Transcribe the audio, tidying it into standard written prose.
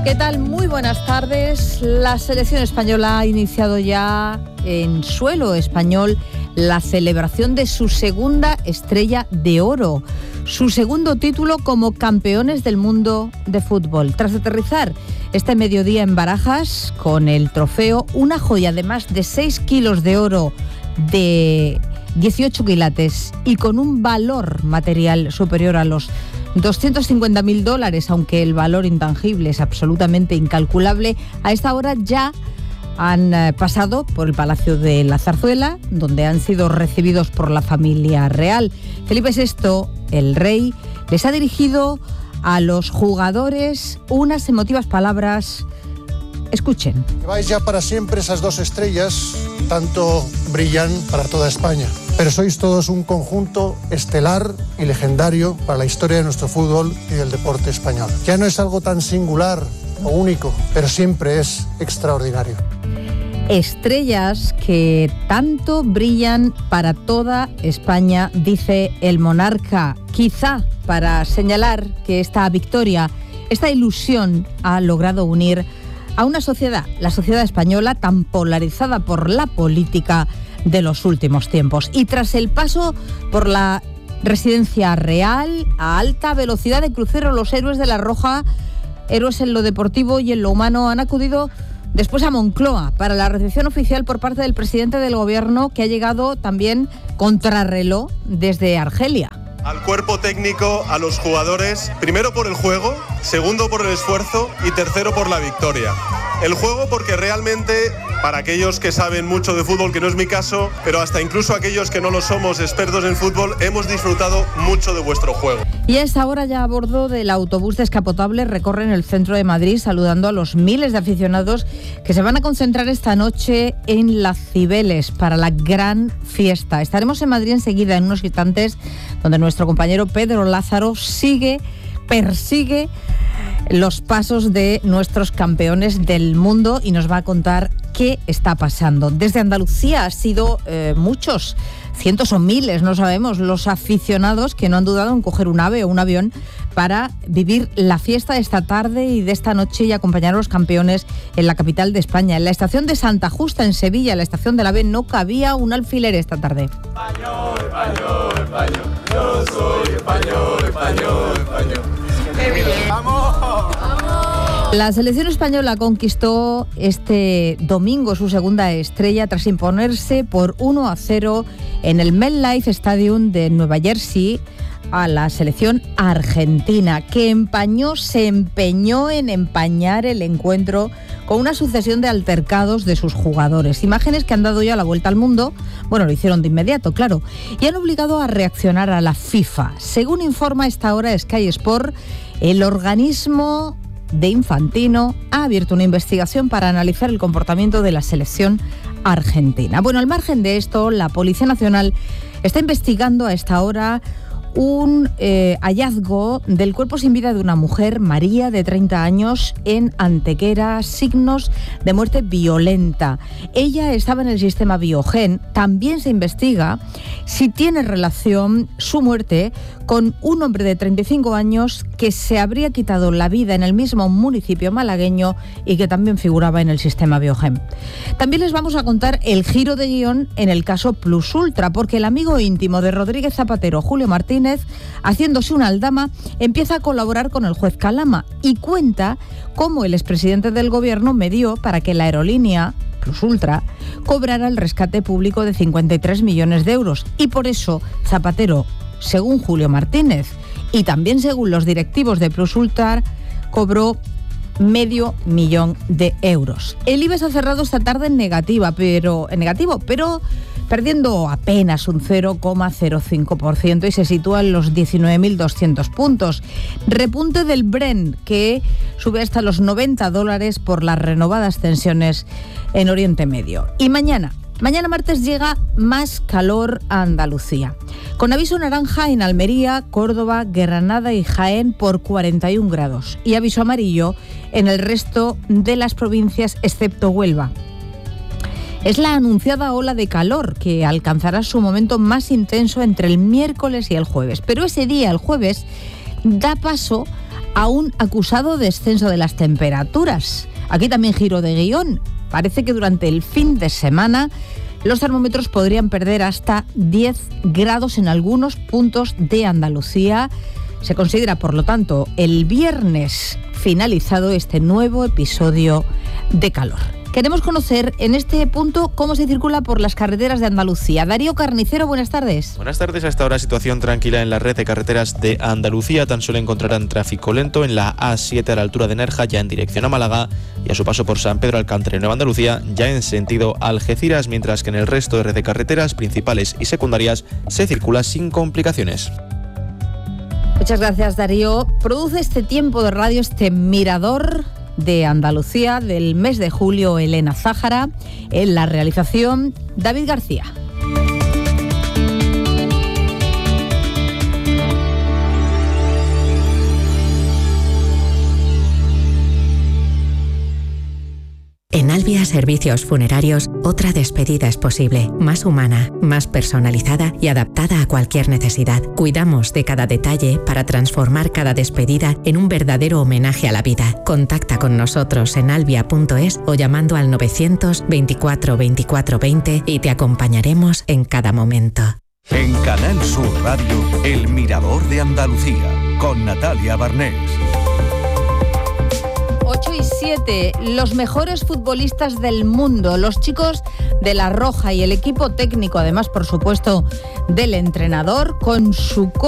¿Qué tal? Muy buenas tardes. La selección española ha iniciado ya en suelo español la celebración de su segunda estrella de oro, su segundo título como campeones del mundo de fútbol. Tras aterrizar este mediodía en Barajas con el trofeo, una joya de más de 6 kilos de oro de 18 quilates y con un valor material superior a los $250.000, aunque el valor intangible es absolutamente incalculable. A esta hora ya han pasado por el Palacio de la Zarzuela, donde han sido recibidos por la familia real. Felipe VI, el rey, les ha dirigido a los jugadores unas emotivas palabras. Escuchen. Lleváis ya para siempre esas 2 estrellas, tanto brillan para toda España. Pero sois todos un conjunto estelar y legendario para la historia de nuestro fútbol y del deporte español. Ya no es algo tan singular o único, pero siempre es extraordinario. Estrellas que tanto brillan para toda España, dice el monarca, quizá para señalar que esta victoria, esta ilusión ha logrado unir a una sociedad, la sociedad española, tan polarizada por la política de los últimos tiempos. Y tras el paso por la residencia real a alta velocidad de crucero, los héroes de la Roja, héroes en lo deportivo y en lo humano, han acudido después a Moncloa para la recepción oficial por parte del presidente del gobierno, que ha llegado también contrarreloj desde Argelia. Al cuerpo técnico, a los jugadores, primero por el juego, segundo por el esfuerzo y tercero por la victoria. El juego porque realmente, para aquellos que saben mucho de fútbol, que no es mi caso, pero hasta incluso aquellos que no lo somos expertos en fútbol, hemos disfrutado mucho de vuestro juego. Y a esta hora, ya a bordo del autobús descapotable, recorren el centro de Madrid saludando a los miles de aficionados que se van a concentrar esta noche en Las Cibeles para la gran fiesta. Estaremos en Madrid enseguida, en unos instantes, donde nuestro compañero Pedro Lázaro persigue los pasos de nuestros campeones del mundo y nos va a contar qué está pasando. Desde Andalucía ha sido muchos, cientos o miles, no sabemos, los aficionados que no han dudado en coger un AVE o un avión para vivir la fiesta de esta tarde y de esta noche y acompañar a los campeones en la capital de España. En la estación de Santa Justa, en Sevilla, en la estación del AVE, no cabía un alfiler esta tarde. Español, español, español, yo soy español, español, español. ¡Qué bien! ¡Vamos! La selección española conquistó este domingo su segunda estrella tras imponerse por 1-0 en el MetLife Stadium de Nueva Jersey a la selección argentina, que se empeñó en empañar el encuentro con una sucesión de altercados de sus jugadores. Imágenes que han dado ya la vuelta al mundo, bueno, lo hicieron de inmediato, claro, y han obligado a reaccionar a la FIFA. Según informa a esta hora Sky Sport, el organismo de Infantino ha abierto una investigación para analizar el comportamiento de la selección argentina. Bueno, al margen de esto, la Policía Nacional está investigando a esta hora un hallazgo del cuerpo sin vida de una mujer, María, de 30 años, en Antequera, signos de muerte violenta. Ella estaba en el sistema Biogen. También se investiga si tiene relación su muerte con un hombre de 35 años que se habría quitado la vida en el mismo municipio malagueño y que también figuraba en el sistema Biogen. También les vamos a contar el giro de guión en el caso Plus Ultra, porque el amigo íntimo de Rodríguez Zapatero, Julio Martínez, haciéndose una aldama, empieza a colaborar con el juez Calama y cuenta cómo el expresidente del gobierno medió para que la aerolínea Plus Ultra cobrara el rescate público de 53 millones de euros. Y por eso Zapatero, según Julio Martínez y también según los directivos de Plus Ultra, cobró $500,000. El IBEX ha cerrado esta tarde en negativo, pero perdiendo apenas un 0,05% y se sitúa en los 19.200 puntos. Repunte del Brent, que sube hasta los $90 por las renovadas tensiones en Oriente Medio. Y mañana martes llega más calor a Andalucía, con aviso naranja en Almería, Córdoba, Granada y Jaén por 41 grados y aviso amarillo en el resto de las provincias excepto Huelva. Es la anunciada ola de calor que alcanzará su momento más intenso entre el miércoles y el jueves. Pero ese día, el jueves, da paso a un acusado descenso de las temperaturas. Aquí también giro de guión. Parece que durante el fin de semana los termómetros podrían perder hasta 10 grados en algunos puntos de Andalucía. Se considera, por lo tanto, el viernes finalizado este nuevo episodio de calor. Queremos conocer en este punto cómo se circula por las carreteras de Andalucía. Darío Carnicero, buenas tardes. Buenas tardes. Hasta ahora situación tranquila en la red de carreteras de Andalucía. Tan solo encontrarán tráfico lento en la A7 a la altura de Nerja, ya en dirección a Málaga, y a su paso por San Pedro Alcántara y Nueva Andalucía, ya en sentido Algeciras, mientras que en el resto de red de carreteras principales y secundarias se circula sin complicaciones. Muchas gracias, Darío. Produce este tiempo de radio, este mirador de Andalucía del mes de julio, Elena Zájara. En la realización, David García. En Albia Servicios Funerarios, otra despedida es posible, más humana, más personalizada y adaptada a cualquier necesidad. Cuidamos de cada detalle para transformar cada despedida en un verdadero homenaje a la vida. Contacta con nosotros en albia.es o llamando al 924 24 20 y te acompañaremos en cada momento. En Canal Sur Radio, El Mirador de Andalucía, con Natalia Barnés. 8 y 7, los mejores futbolistas del mundo, los chicos de La Roja y el equipo técnico, además, por supuesto, del entrenador, con su